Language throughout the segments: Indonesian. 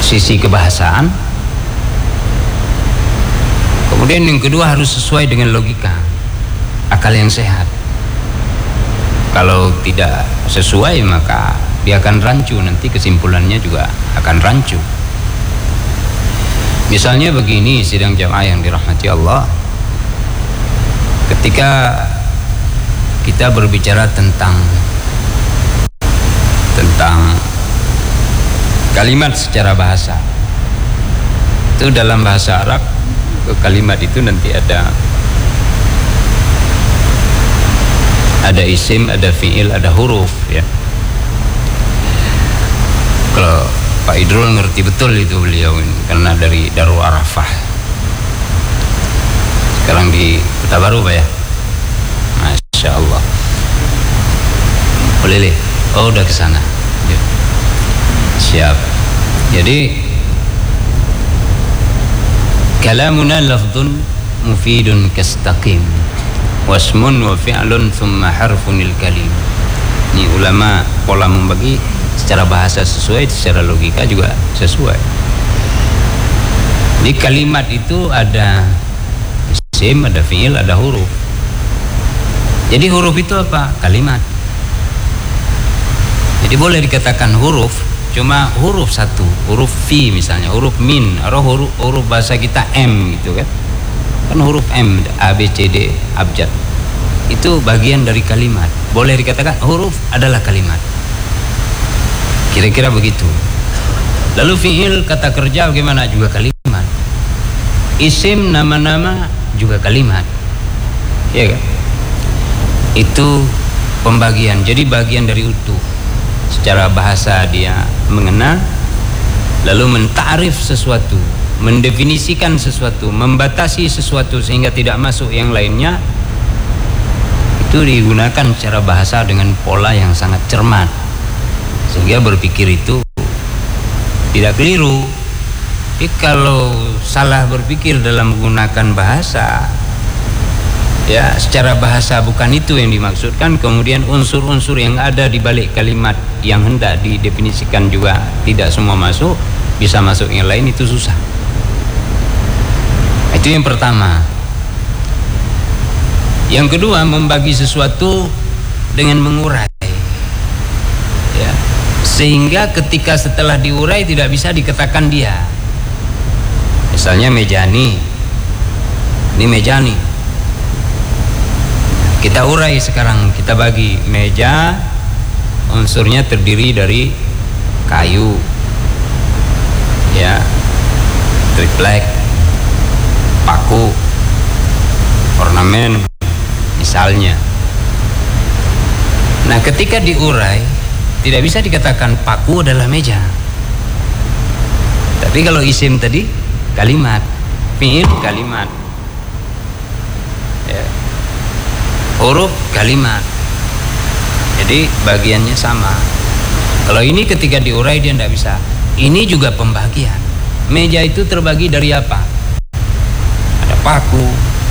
sisi kebahasaan. Kemudian yang kedua harus sesuai dengan logika, akal yang sehat. Kalau tidak sesuai maka dia akan rancu, nanti kesimpulannya juga akan rancu. Misalnya begini, sidang jamaah yang dirahmati Allah, ketika kita berbicara tentang kalimat secara bahasa, itu dalam bahasa Arab kalimat itu nanti ada isim, ada fi'il, ada huruf ya. Kalau Pak Idrul ngerti betul itu beliau ini, karena dari Darul Arafah. Sekarang di Kota Baru Pak ya. Masya Allah. Boleh lihat? Oh udah kesana. Ya. Siap. Jadi kalamuna lafdun mufidun kastaqim wasmun wa fi'lun thumma harfunil kalim. Ini ulama pola membagi secara bahasa sesuai, secara logika juga sesuai. Di kalimat itu ada isim, ada fi'il, ada huruf. Jadi huruf itu apa? Kalimat. Jadi boleh dikatakan huruf, cuma huruf satu, huruf fi misalnya, huruf min, atau huruf bahasa kita M gitu kan. Kan huruf M, A, B, C, D, abjad. Itu bagian dari kalimat. Boleh dikatakan huruf adalah kalimat. Kira-kira begitu. Lalu fi'il, kata kerja bagaimana? Juga kalimat. Isim, nama-nama juga kalimat. Ya kan? Itu pembagian. Jadi bagian dari utuh. Secara bahasa dia mengenal, lalu mentarif sesuatu, mendefinisikan sesuatu, membatasi sesuatu sehingga tidak masuk yang lainnya. Itu digunakan secara bahasa dengan pola yang sangat cermat, sehingga berpikir itu tidak keliru. Tapi kalau salah berpikir dalam menggunakan bahasa, ya secara bahasa bukan itu yang dimaksudkan, kemudian unsur-unsur yang ada di balik kalimat yang hendak didefinisikan juga tidak semua masuk, bisa masuk yang lain, itu susah. Itu yang pertama. Yang kedua, membagi sesuatu dengan mengurai ya, sehingga ketika setelah diurai tidak bisa dikatakan dia. Misalnya mejani, ini mejani, kita urai sekarang, kita bagi. Meja unsurnya terdiri dari kayu ya, triplek, paku, ornamen misalnya. Nah ketika diurai tidak bisa dikatakan paku adalah meja. Tapi kalau isim tadi kalimat, fi'il kalimat ya, huruf kalimat, jadi bagiannya sama. Kalau ini ketika diurai dia tidak bisa. Ini juga pembagian. Meja itu terbagi dari apa? Ada paku,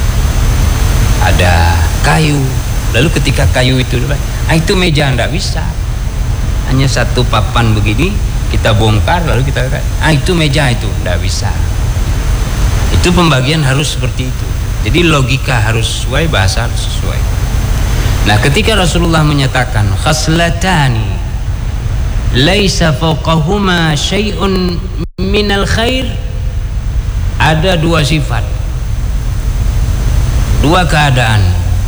ada kayu. Lalu ketika kayu itu itu meja, tidak bisa. Hanya satu papan begini kita bongkar lalu kita katakan itu meja, itu tidak bisa. Itu pembagian harus seperti itu. Jadi logika harus sesuai, bahasa harus sesuai. Nah ketika Rasulullah menyatakan khaslatani laisa fawqahuma syai'un minal khair, ada dua sifat, dua keadaan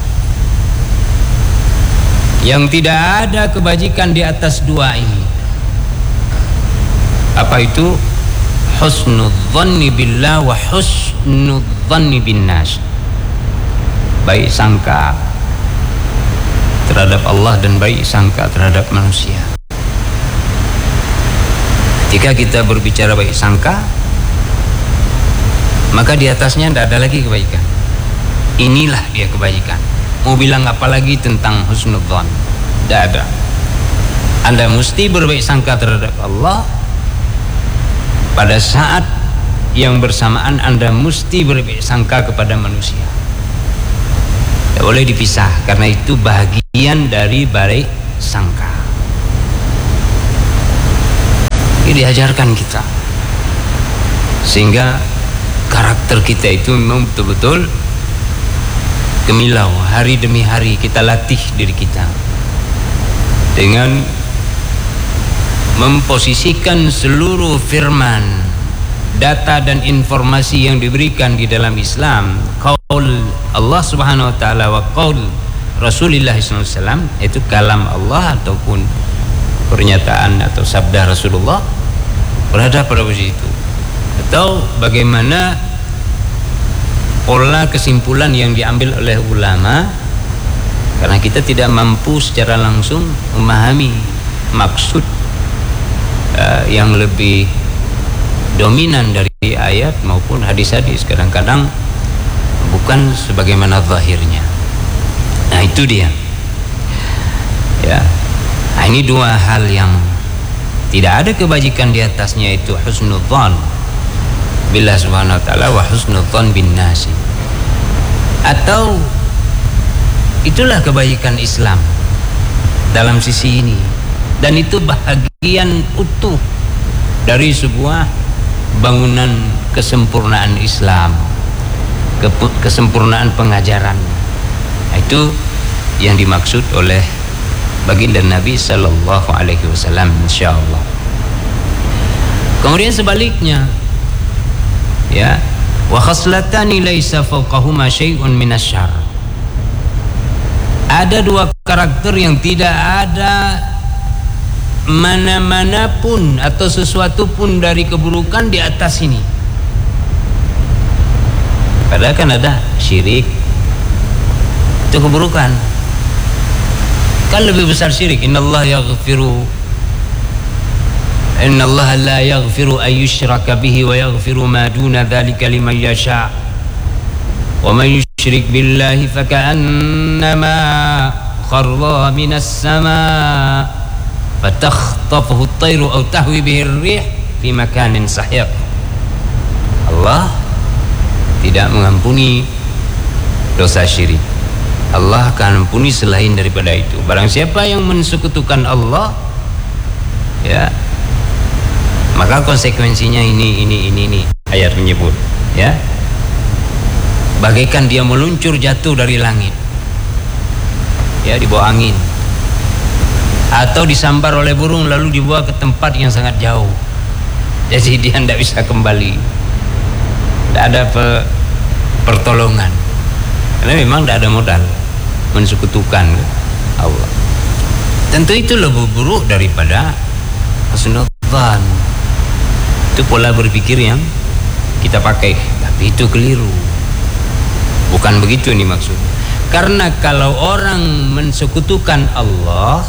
yang tidak ada kebajikan di atas dua ini. Apa itu? Husnudzanni billah wa husnudzanni bin nas. Baik sangka terhadap Allah dan baik sangka terhadap manusia. Ketika kita berbicara baik sangka, maka di atasnya tidak ada lagi kebaikan. Inilah dia kebaikan. Mau bilang apa lagi tentang husnudzan? Tidak ada. Anda mesti berbaik sangka terhadap Allah. Pada saat yang bersamaan Anda mesti berbaik sangka kepada manusia. Tidak boleh dipisah, karena itu bagian dari baik sangka. Ini diajarkan kita. sehingga karakter kita itu memang betul-betul gemilau. Hari demi hari kita latih diri kita dengan memposisikan seluruh firman, data dan informasi yang diberikan di dalam Islam, qaul Allah Subhanahu wa taala wa qaul Rasulullah SAW, itu kalam Allah ataupun pernyataan atau sabda Rasulullah, berada pada posisi itu. Atau bagaimana pola kesimpulan yang diambil oleh ulama, karena kita tidak mampu secara langsung memahami maksud yang lebih dominan dari ayat maupun hadis-hadis. Kadang-kadang bukan sebagaimana zahirnya. Nah, itu dia ya. Nah, ini dua hal yang tidak ada kebajikan di atasnya, itu husnudzan billah subhanahu wa ta'ala wa husnudzan bin nasi. Atau itulah kebajikan Islam dalam sisi ini, dan itu bahagian utuh dari sebuah bangunan kesempurnaan Islam, kesempurnaan pengajaran. Nah, itu yang dimaksud oleh baginda Nabi sallallahu alaihi wasallam, insyaallah. Kemudian sebaliknya, ya, wa khaslatani laisa fawqahuma syai'un minasyarr. Ada dua karakter yang tidak ada mana-mana pun atau sesuatu pun dari keburukan di atas ini. Padahal kan ada syirik, itu keburukan. Kan lebih besar syirik. Innallaha la yaghfiru an yushraka bihi wa yaghfiru ma duna dzalika liman yasha. Wa man yushrik billahi faka'annama kharra minas sama' fatakhtafuhu at-tayru aw tahwi bihi ar-rih fi makanin sahiq. Allah tidak mengampuni dosa syirik. Allah akan ampuni selain daripada itu. Barang siapa yang mensekutukan Allah, ya, maka konsekuensinya ini ayat menyebut, ya, bagaikan dia meluncur jatuh dari langit, ya, dibawa angin, atau disambar oleh burung lalu dibawa ke tempat yang sangat jauh. Jadi dia tidak bisa kembali, tidak ada pertolongan, karena memang tidak ada modal mensekutukan Allah. Tentu itu lebih buruk daripada husnudzan. Itu pola berpikir yang kita pakai, tapi itu keliru. Bukan begitu ini maksud. Karena kalau orang mensekutukan Allah,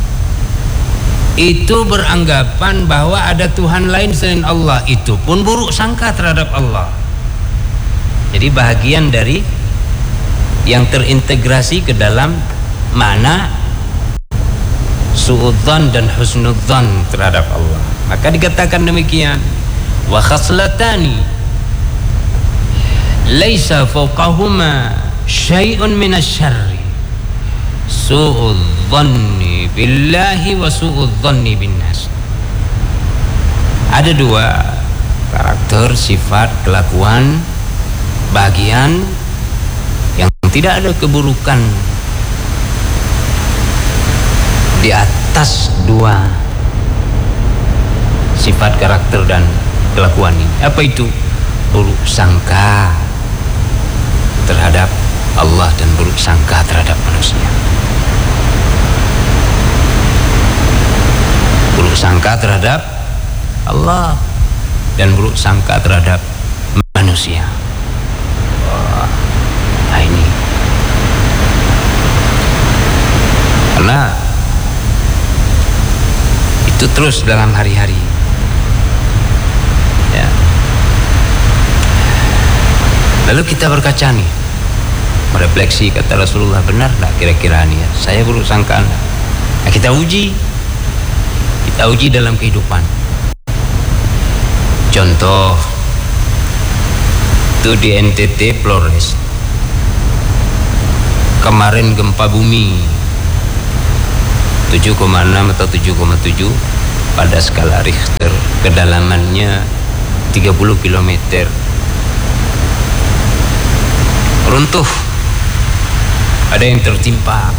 itu beranggapan bahwa ada Tuhan lain selain Allah, itu pun buruk sangka terhadap Allah. Jadi bahagian dari yang terintegrasi ke dalam mana su'udzan dan husnudzan terhadap Allah. Maka dikatakan demikian, wa khaslatani laisa fawqahuma syai'un minasyarri su'udzanni billahi wa su'udzanni bin nas. Ada dua karakter, sifat, kelakuan, bagian yang tidak ada keburukan di atas dua sifat, karakter dan kelakuan ini. Apa itu? Buruk sangka terhadap Allah dan buruk sangka terhadap manusia. Buruk sangka terhadap Allah dan buruk sangka terhadap manusia. Nah, ini karena itu terus dalam hari-hari, ya. Lalu kita berkaca nih, merefleksi, kata Rasulullah, benar tak kira-kira nih, ya, saya buruk sangka. Nah, kita uji dalam kehidupan. Contoh itu di NTT Flores kemarin gempa bumi 7,6 atau 7,7 pada skala Richter, kedalamannya 30 kilometer. Runtuh. Ada yang tertimpa.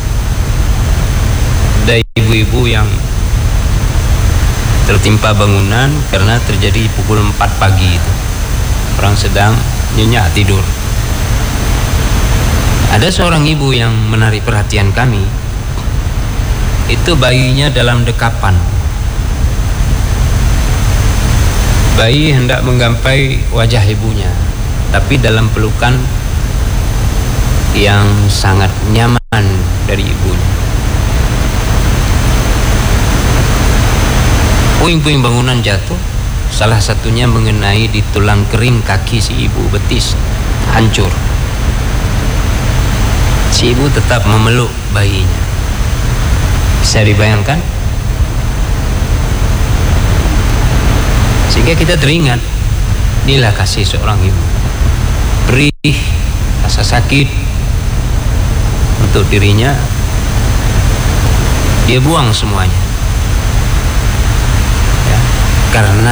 Ada ibu-ibu yang tertimpa bangunan karena terjadi pukul 4 pagi itu. Orang sedang nyenyak tidur. Ada seorang ibu yang menarik perhatian kami. Itu bayinya dalam dekapan. Bayi hendak menggapai wajah ibunya, tapi dalam pelukan yang sangat nyaman dari ibunya. Puing-puing bangunan jatuh, salah satunya mengenai di tulang kering kaki si ibu, betis hancur. Si ibu tetap memeluk bayinya. Bisa dibayangkan? Sehingga kita teringat, inilah kasih seorang ibu. Perih, rasa sakit untuk dirinya, dia buang semuanya. Ya, karena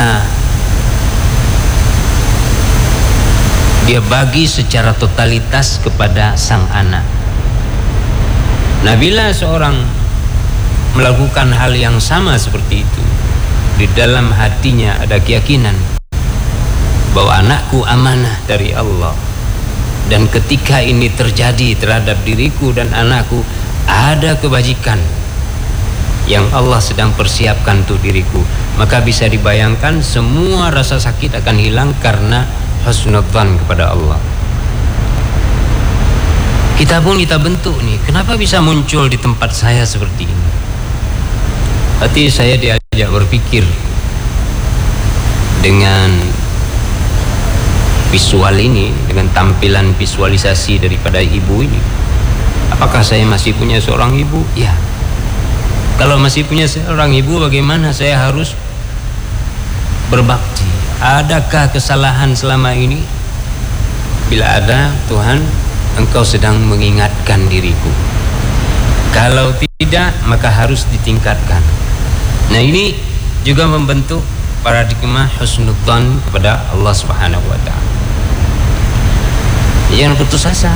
dia bagi secara totalitas kepada sang anak. Nah, bila seorang melakukan hal yang sama seperti itu, di dalam hatinya ada keyakinan bahwa anakku amanah dari Allah, dan ketika ini terjadi terhadap diriku dan anakku, ada kebajikan yang Allah sedang persiapkan untuk diriku, maka bisa dibayangkan semua rasa sakit akan hilang karena husnudzan kepada Allah. Kita pun kita bentuk nih, kenapa bisa muncul di tempat saya seperti ini? Hati saya diajak berpikir dengan visual ini, dengan tampilan visualisasi daripada ibu ini. Apakah saya masih punya seorang ibu? Ya. Kalau masih punya seorang ibu, bagaimana saya harus berbakti? Adakah kesalahan selama ini? Bila ada, Tuhan, Engkau sedang mengingatkan diriku. Kalau tidak, maka harus ditingkatkan. Nah, ini juga membentuk paradigma husnudzan kepada Allah Subhanahu wa taala. Jangan putus asa.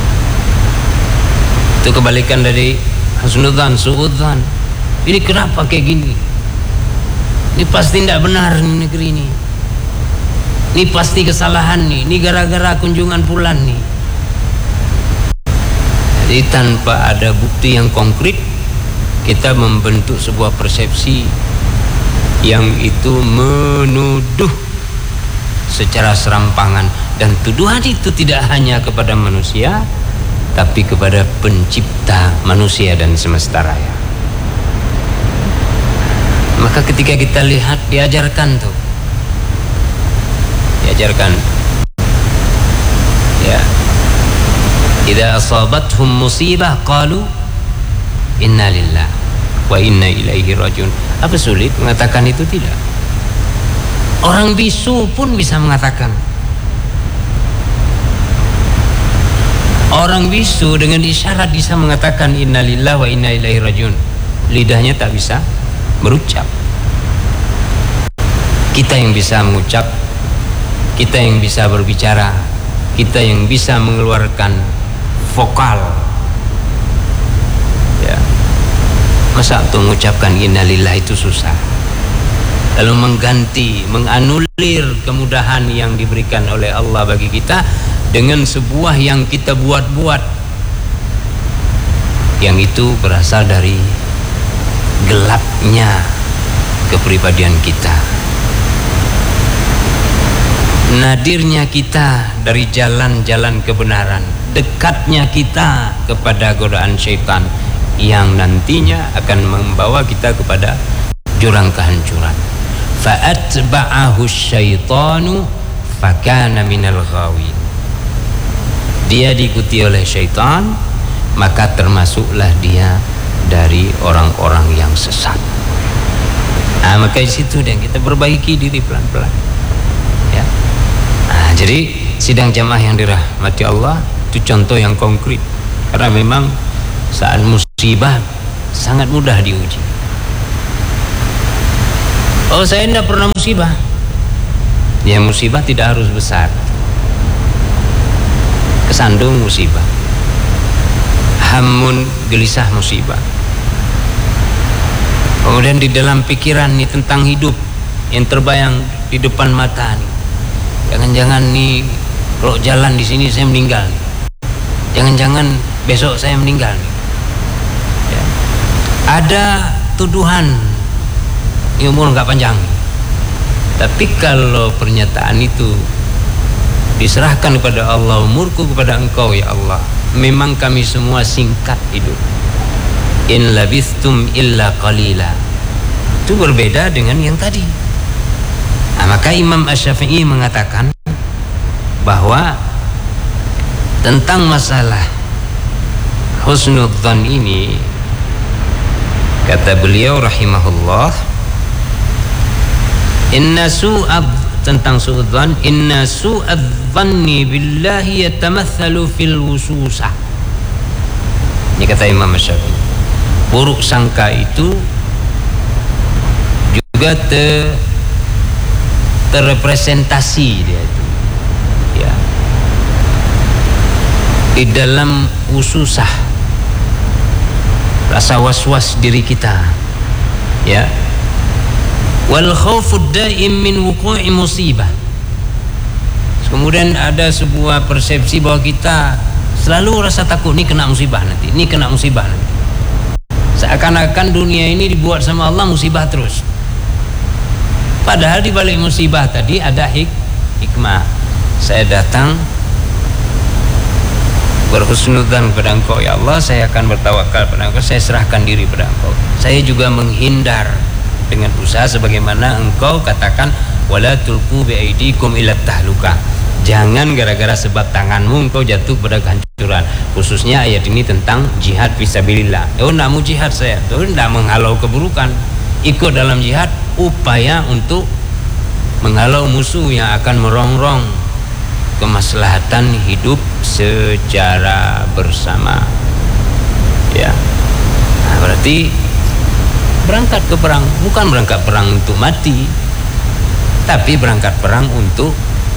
Itu kebalikan dari husnudzan, suudzan. Ini kenapa kayak gini? Ini pasti tidak benar nih negeri ini. Ini pasti kesalahan nih. Ini gara-gara kunjungan fulan nih. Jadi tanpa ada bukti yang konkret, kita membentuk sebuah persepsi yang itu menuduh secara serampangan, dan tuduhan itu tidak hanya kepada manusia, tapi kepada pencipta manusia dan semesta raya. Maka ketika kita lihat, diajarkan ya, idza asabathum musibah qalu inna lillahi wa inna ilaihi rajiun. Apa sulit mengatakan itu? Tidak. Orang bisu pun bisa mengatakan. Orang bisu dengan isyarat bisa mengatakan inna lillahi wa inna ilaihi rajiun. Lidahnya tak bisa berucap. Kita yang bisa mengucap, kita yang bisa berbicara, kita yang bisa mengeluarkan vokal, ya. Masa untuk mengucapkan innalillah itu susah, lalu mengganti, menganulir kemudahan yang diberikan oleh Allah bagi kita dengan sebuah yang kita buat-buat, yang itu berasal dari gelapnya kepribadian kita, nadirnya kita dari jalan-jalan kebenaran, dekatnya kita kepada godaan syaitan yang nantinya akan membawa kita kepada jurang kehancuran. Fa'atba'ahu syaitanu fakana minal ghawin. Dia diikuti oleh syaitan, maka termasuklah dia dari orang-orang yang sesat. Nah, maka di situ dan kita perbaiki diri pelan-pelan, ya. Nah, jadi sidang jamaah yang dirahmati Allah itu contoh yang konkret, karena memang saat musibah sangat mudah diuji. Oh, saya tidak pernah musibah. Ya, musibah tidak harus besar. Kesandung musibah, hamun gelisah musibah. Kemudian di dalam pikiran nih tentang hidup yang terbayang di depan mata nih, jangan-jangan nih kalau jalan di sini saya meninggal nih. Jangan-jangan besok saya meninggal nih. Ya. Ada tuduhan umur nggak panjang. Tapi kalau pernyataan itu diserahkan kepada Allah, umurku kepada Engkau ya Allah, memang kami semua singkat hidup. In labithtum illa qalila. Itu berbeda dengan yang tadi. Nah, maka Imam Asy-Syafi'i mengatakan bahwa tentang masalah husnudzan ini, kata beliau rahimahullah, inna su'ad, tentang su'udzan, inna su'adz-dhanni billahi yatamathalu fil wususah. Ini kata Imam Asy-Syafi'i, buruk sangka itu juga terrepresentasi dia itu, ya, di dalam ususah, rasa was-was diri kita, ya. Wal khawfud daim min wuqu'i musibah. Kemudian ada sebuah persepsi bahwa kita selalu rasa takut, ini kena musibah nanti, ini kena musibah nanti. Seakan-akan dunia ini dibuat sama Allah musibah terus. Padahal di balik musibah tadi ada hikmah. Saya datang berhusnudzan kepada Engkau ya Allah, saya akan bertawakal pada Engkau, saya serahkan diri pada Engkau. Saya juga menghindar dengan usaha sebagaimana Engkau katakan, wala tulqu bi aidikum ila tahlukah. Jangan gara-gara sebab tanganmu engkau jatuh pada kehancuran. Khususnya ayat ini tentang jihad fisabilillah. Oh, enggak mau jihad saya, tuh enggak menghalau keburukan. Ikut dalam jihad upaya untuk menghalau musuh yang akan merongrong kemaslahatan hidup secara bersama. Ya. Nah, berarti berangkat ke perang bukan berangkat perang untuk mati, tapi berangkat perang untuk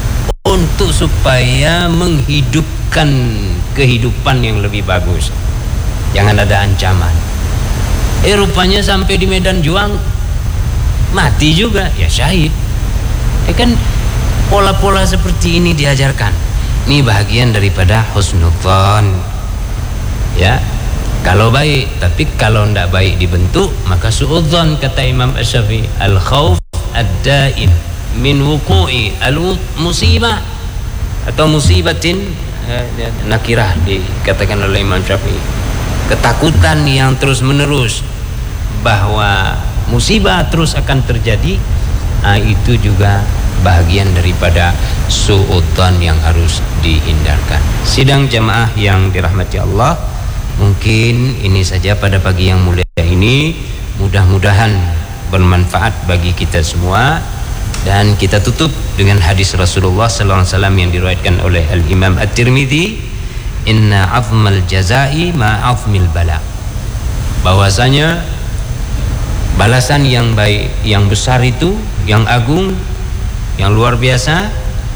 supaya menghidupkan kehidupan yang lebih bagus. Jangan ada ancaman. Rupanya sampai di medan juang mati juga, ya syahid. Kan pola-pola seperti ini diajarkan. Ini bagian daripada husnudzan. Ya. Kalau baik, tapi kalau tidak baik dibentuk maka su'udzan, kata Imam Asy-Syafi'i, al-khawf ad-daim min wuqu'i al-musibah atau musibatin, nakirah dikatakan oleh Imam Syafi'i, ketakutan yang terus menerus bahwa musibah terus akan terjadi. Itu juga bagian daripada su'udzan yang harus dihindarkan. Sidang jamaah yang dirahmati Allah, mungkin ini saja pada pagi yang mulia ini. Mudah-mudahan bermanfaat bagi kita semua. Dan kita tutup dengan hadis Rasulullah SAW yang diriwayatkan oleh Al-Imam At-Tirmidzi, inna 'azmal jazai ma'azmil bala. Bahwasanya balasan yang baik, yang besar itu, yang agung, yang luar biasa,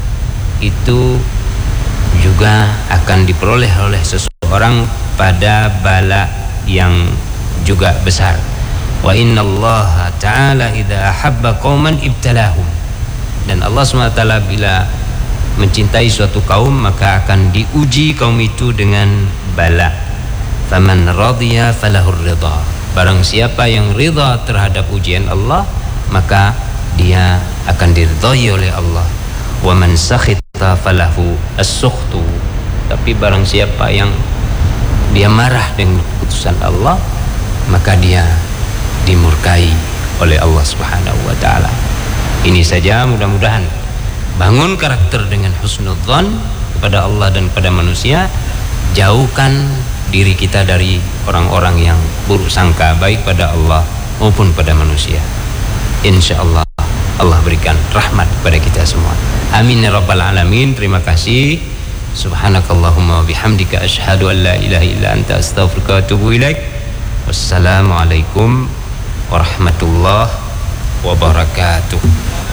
itu juga akan diperoleh oleh seseorang pada bala yang juga besar. Wa innallaha ta'ala idza ahabba qauman ibtalahum. Dan Allah SWT bila mencintai suatu kaum maka akan diuji kaum itu dengan bala. Faman radhiya falahur ridha. Barang siapa yang ridha terhadap ujian Allah maka dia akan diridhai oleh Allah. Wa man sakhita falahu as-sukhtu. Tapi barang siapa yang dia marah dengan keputusan Allah maka dia dimurkai oleh Allah Subhanahu wa taala. Ini saja, mudah-mudahan bangun karakter dengan husnudzan kepada Allah dan kepada manusia. Jauhkan diri kita dari orang-orang yang buruk sangka baik pada Allah maupun pada manusia. Insyaallah Allah berikan rahmat kepada kita semua. Amin ya rabbal alamin. Terima kasih. Subhanakallahumma wa bihamdika asyhadu an la ilaha illa anta astaghfiruka wa atubu ilaik. Wassalamualaikum warahmatullahi wabarakatuh.